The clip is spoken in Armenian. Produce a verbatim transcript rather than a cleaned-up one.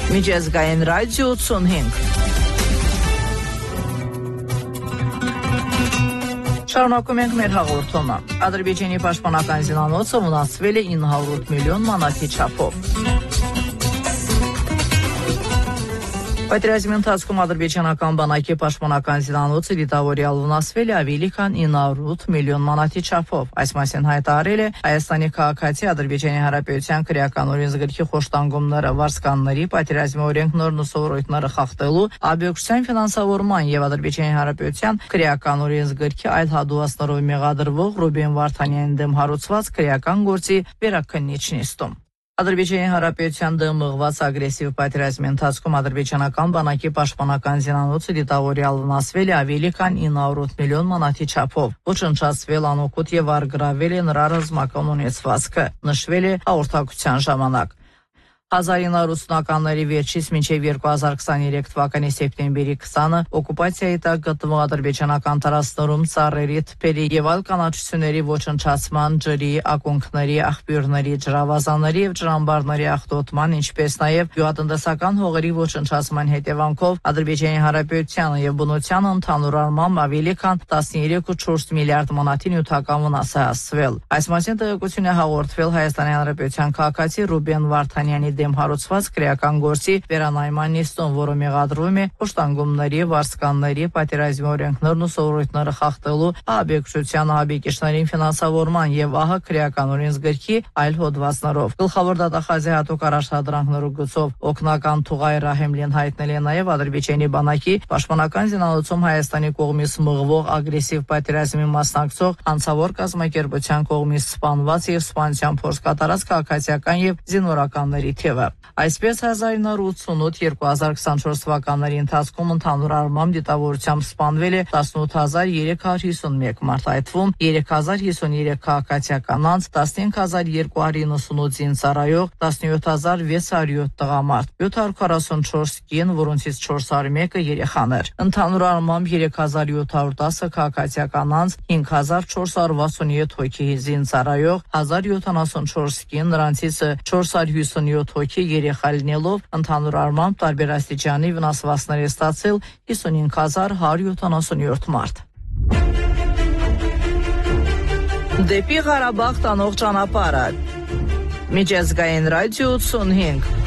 Միջազգային ռադիո ութսունհինգ Շարունակում ենք մեր հաղորդումը։ Ադրբեջանի պաշտպանական զինանոցը վնասվել է ինը հարյուր միլիոն մանաթի չափով։ Պատերազմի ընթացքում ադրբեջանական բանակի պաշտպանական զինանոցը դիտավորյալ վնասվել է ավելի քան ինը հարյուր միլիոն մանաթի չափով։ Այս մասին հայտարարել է Հայաստանի քաղաքացի Ադրբեջանի Հանրապետության քրեական օրենսգրքի խոշտանգումները, վարձկանների, պատերազմի օրենքներն ու սովորույթները խախտելու, աբյեկտության ֆինանսավորման եւ Ադրբեջանի Հանրապետության քրեական օրենսգրքի այլ հատվածներով մեղադրվող Ռուբեն Վարդանյանի դեմ հարուցված քրեական գործի վերաքննիչնիստում։ Ադրբեջանի Հանրապետության դեմ մղված ագրեսիվ պատերազմի ընթացքում ադրբեջանական բանակի պաշտպանական զինանոցը դիտավորյալ վնասվել է ավելի քան ինը հարյուր միլիոն մանաթի չափով, ոչնչացվել անօգուտ եւ արգրավել է նրա ռազմական ունեցվածքը, նշվել է հաղորդակցության ժամանակ։ հազար ինը հարյուր ութսունականների վերջից մինչև երկու հազար քսաներեք թվականի սեպտեմբերի քսանը օկուպացիայի տակ գտնվող ադրբեջանական տարածքներում ծառերի, թփերի եւ այլ կանաչությունների ոչնչացման, ջրի, ակունքների, աղբյուրների, ջրավազանների եւ ջրամբարների աղտոտման, ինչպես նաեւ գյուղատնտեսական հողերի ոչնչացման հետևանքով Ադրբեջանի Հանրապետությանը եւ բնությանը ընդհանուր առմամբ ավելի քան տասներեք կόμμα չորս միլիարդ մանաթի նյութական վնաս է հասցվել։ Այս մասին տեղեկություն է հաղորդվել Հայաստանի Հանրապետության քաղաքացի Ռուբեն Վարդանյանի դեմ հարուցված քրեական գործի վերանայման նիստում, որը մեղադրում է խոշտանգումների, վարձկանների, պատերազմի օրենքներն ու սովորույթները խախտելու, աբյեկտության ահաբեկիչներին ֆինանսավորման եւ ահա քրեական օրենսգրքի այլ հոդվածներով։ Գլխավոր դատախազի հատուկ առաջադրանքներով գծով օգնական Թուղայր Ռահեմլին հայտնել է նաեւ Ադրբեջանի բանակի պաշտպանական զինանոցում Հայաստանի կողմից մղվող ագրեսիվ պատերազմի մասնակցող անձավոր կազմակերպության կողմից սպանված եւ սպանության փորձ կատարած քաղաքացիական եւ զինվորականների Այսպես հազար ինը հարյուր ութսունութ - երկու հազար քսանչորս թվականների ընթացքում ընդհանուր առմամբ դիտավորությամբ սպանվել է տասնութ հազար երեք հարյուր հիսունմեկ մարդ, այդ թվում երեք հազար հիսուներեք քաղաքացիական անձ, տասնհինգ հազար երկու հարյուր իննսունութ զինծառայող, տասնյոթ հազար վեց հարյուր յոթ տղամարդ, յոթ հարյուր քառասունչորս կին, որոնցից չորս հարյուր մեկը երեխաներ։ Ընդհանուր առմամբ երեք հազար յոթ հարյուր տասը քաղաքացիական անձ, հինգ հազար չորս հարյուր վաթսունյոթ հոգի զինծառայող, հազար յոթանասունչորս կին, նրանցից չորս հարյուր հիսունյոթ հոգի երեխա լինելով, ընդհանուր առմամբ տարբեր աստիճանի վնասվածքներ է ստացել հիսունհինգ հազար հարյուր յոթանասունյոթ մարդ։ Դեպի Ղարաբաղ տանող ճանապարհը Միջազգային ռադիո ութսունհինգ